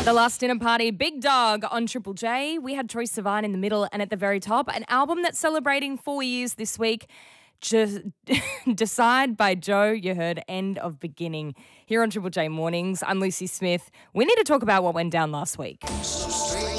The Last Dinner Party, Big Dog on Triple J. We had Troye Sivan in the middle and at the very top. An album that's celebrating 4 years this week. Just Decide by Joe. You heard End of Beginning here on Triple J Mornings. I'm Lucy Smith. We need to talk about what went down last week.